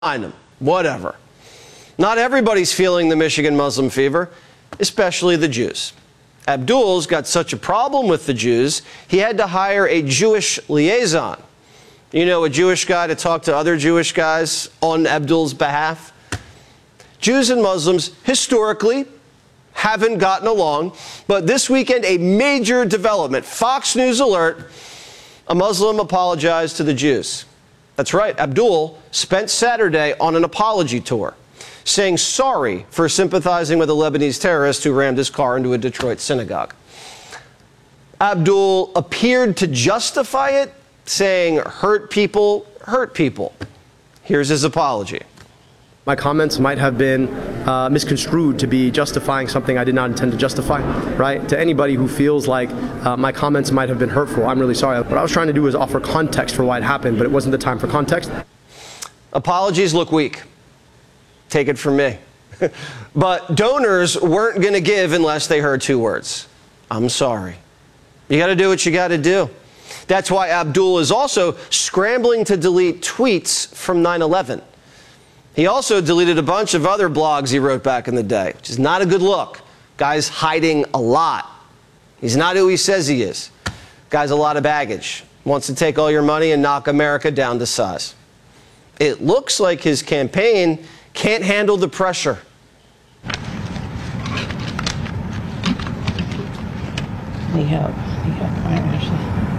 them. Whatever. Not everybody's feeling the Michigan Muslim fever, especially the Jews. Abdul's got such a problem with the Jews, he had to hire a Jewish liaison. You know, a Jewish guy to talk to other Jewish guys on Abdul's behalf. Jews and Muslims, historically, haven't gotten along, but this weekend, a major development. Fox News alert, a Muslim apologized to the Jews. That's right, Abdul spent Saturday on an apology tour, saying sorry for sympathizing with a Lebanese terrorist who rammed his car into a Detroit synagogue. Abdul appeared to justify it, saying hurt people hurt people. Here's his apology. My comments might have been misconstrued to be justifying something I did not intend to justify, right? To anybody who feels like my comments might have been hurtful, I'm really sorry. What I was trying to do was offer context for why it happened, but it wasn't the time for context. Apologies look weak. Take it from me. But donors weren't going to give unless they heard two words. I'm sorry. You got to do what you got to do. That's why Abdul is also scrambling to delete tweets from 9/11. He also deleted a bunch of other blogs he wrote back in the day, which is not a good look. Guy's hiding a lot. He's not who he says he is. Guy's a lot of baggage. Wants to take all your money and knock America down to size. It looks like his campaign can't handle the pressure. Need help. Need help. All right, Ashley.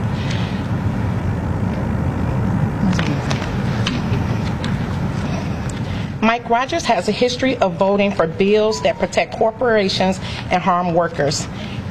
Mike Rogers has a history of voting for bills that protect corporations and harm workers.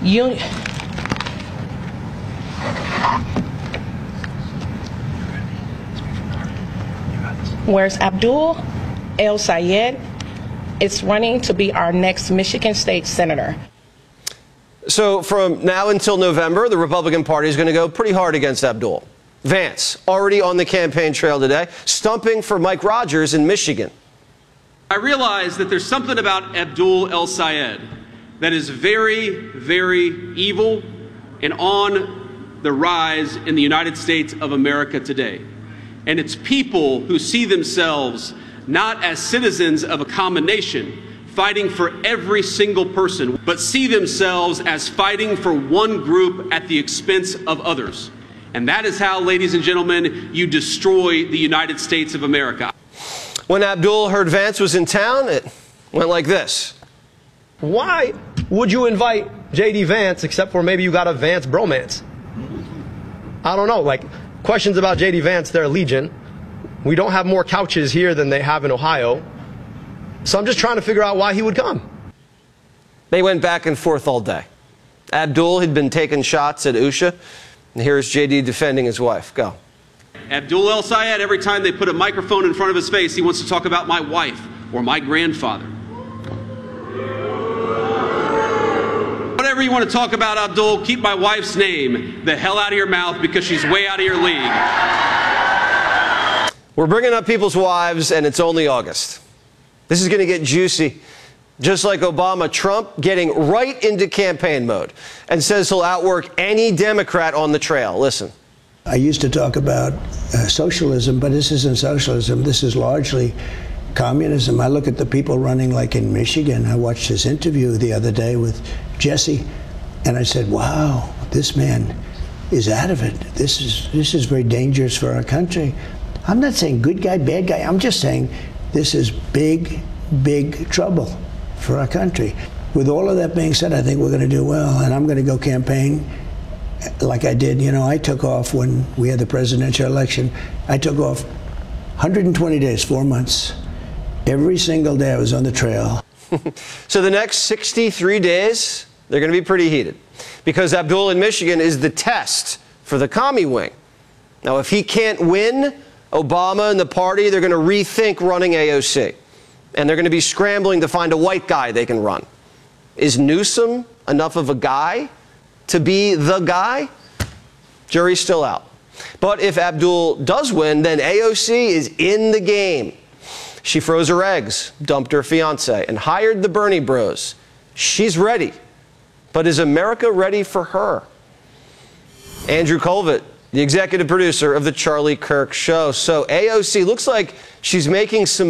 Whereas Abdul El-Sayed is running to be our next Michigan State Senator. So from now until November, the Republican Party is going to go pretty hard against Abdul. Vance, already on the campaign trail today, stumping for Mike Rogers in Michigan. I realize that there's something about Abdul El-Sayed that is very, very evil and on the rise in the United States of America today. And it's people who see themselves not as citizens of a common nation, fighting for every single person, but see themselves as fighting for one group at the expense of others. And that is how, ladies and gentlemen, you destroy the United States of America. When Abdul heard Vance was in town, it went like this. Why would you invite J.D. Vance except for maybe you got a Vance bromance? I don't know. Like, questions about J.D. Vance, they're legion. We don't have more couches here than they have in Ohio. So I'm just trying to figure out why he would come. They went back and forth all day. Abdul had been taking shots at Usha, and here's J.D. defending his wife. Go. Abdul El-Sayed, every time they put a microphone in front of his face, he wants to talk about my wife or my grandfather. Whatever you want to talk about, Abdul, keep my wife's name the hell out of your mouth because she's way out of your league. We're bringing up people's wives, and it's only August. This is going to get juicy. Just like Obama, Trump getting right into campaign mode and says he'll outwork any Democrat on the trail. Listen. I used to talk about socialism, but this isn't socialism. This is largely communism. I look at the people running, like in Michigan. I watched his interview the other day with Jesse, and I said, wow, this man is out of it. This is very dangerous for our country. I'm not saying good guy, bad guy. I'm just saying this is big, big trouble for our country. With all of that being said, I think we're going to do well, and I'm going to go campaign like I did. You know, I took off when we had the presidential election. I took off 120 days, 4 months. Every single day I was on the trail. So the next 63 days, they're going to be pretty heated because Abdul in Michigan is the test for the commie wing. Now, if he can't win, Obama and the party, they're going to rethink running AOC. And they're going to be scrambling to find a white guy they can run. Is Newsom enough of a guy to be the guy? Jury's still out. But if Abdul does win, then AOC is in the game. She froze her eggs, dumped her fiance, and hired the Bernie bros. She's ready. But is America ready for her? Andrew Colvett, the executive producer of The Charlie Kirk Show. So AOC looks like She's making some